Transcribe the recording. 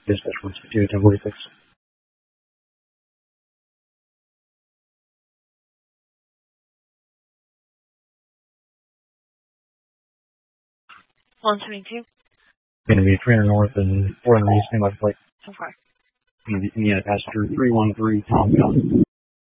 Dispatch 162, 1046. Going to be 300 north and 400 east, same by flight. So far. Indiana passenger 313 Tom John.